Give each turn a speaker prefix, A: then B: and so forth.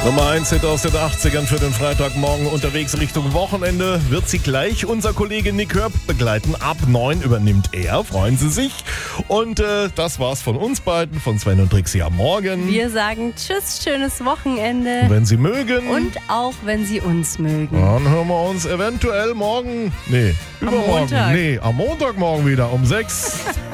A: Nummer 1 Hit aus den 80ern für den Freitagmorgen unterwegs Richtung Wochenende. Wird sie gleich unser Kollege Nick Hörp begleiten. Ab 9 übernimmt er. Freuen Sie sich. Und das war's von uns beiden, von Sven und Trixie am Morgen.
B: Wir sagen Tschüss, schönes Wochenende.
A: Und wenn Sie mögen.
B: Und auch wenn Sie uns mögen.
A: Dann hören wir uns eventuell morgen. Übermorgen.
B: Montag.
A: Am Montagmorgen wieder um 6.